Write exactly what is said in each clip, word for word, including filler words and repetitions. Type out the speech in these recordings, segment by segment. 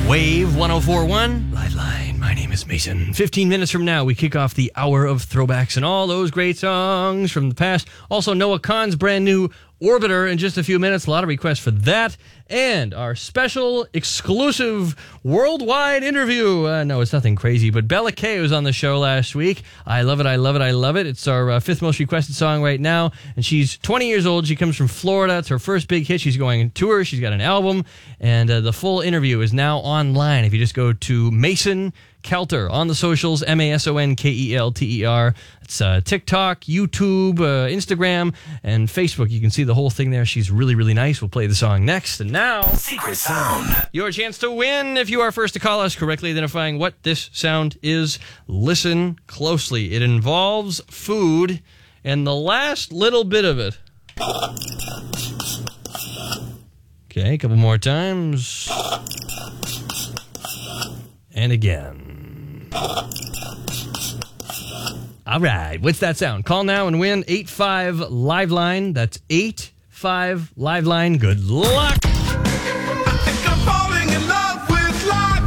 Wave one oh four point one, Liveline. My name is Mason. fifteen minutes from now, we kick off the hour of throwbacks and all those great songs from the past. Also, Noah Kahan's brand new Orbiter in just a few minutes. A lot of requests for that. And our special, exclusive, worldwide interview. Uh, no, it's nothing crazy, but Bella Kay was on the show last week. I love it, I love it, I love it. It's our uh, fifth most requested song right now. And she's twenty years old. She comes from Florida. It's her first big hit. She's going on tour. She's got an album. And uh, the full interview is now online. If you just go to Mason Kelter on the socials, M A S O N K E L T E R. It's uh, TikTok, YouTube, uh, Instagram, and Facebook. You can see the whole thing there. She's really, really nice. We'll play the song next. And now, Secret Sound. Your chance to win if you are first to call us, correctly identifying what this sound is. Listen closely. It involves food and the last little bit of it. Okay, a couple more times. And again. All right, what's that sound? Call now and win eight five Liveline. That's eight five Liveline. Good luck. I think I'm falling in love with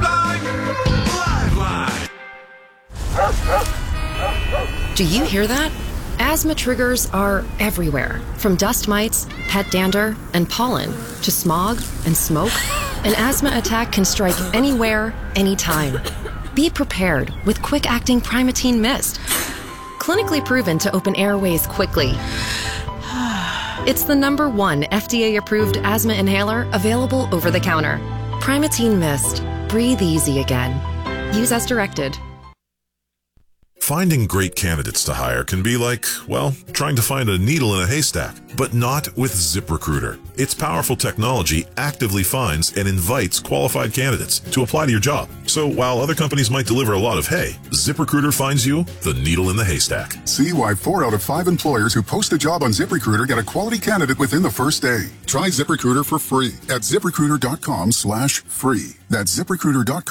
Liveline. Liveline. Do you hear that? Asthma triggers are everywhere, from dust mites, pet dander, and pollen, to smog and smoke. An asthma attack can strike anywhere, anytime. Be prepared with quick-acting Primatene Mist. Clinically proven to open airways quickly. It's the number one F D A-approved asthma inhaler available over the counter. Primatene Mist. Breathe easy again. Use as directed. Finding great candidates to hire can be like, well, trying to find a needle in a haystack, but not with ZipRecruiter. Its powerful technology actively finds and invites qualified candidates to apply to your job. So while other companies might deliver a lot of hay, ZipRecruiter finds you the needle in the haystack. See why four out of five employers who post a job on ZipRecruiter get a quality candidate within the first day. Try ZipRecruiter for free at ZipRecruiter.com slash free. That's ZipRecruiter.com